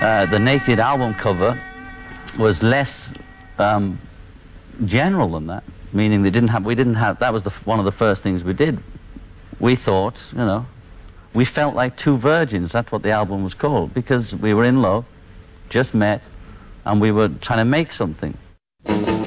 the Naked album cover was less general than that, meaning we didn't have, that was one of the first things we did. We thought, you know, we felt like two virgins, that's what the album was called, because we were in love, just met, and we were trying to make something.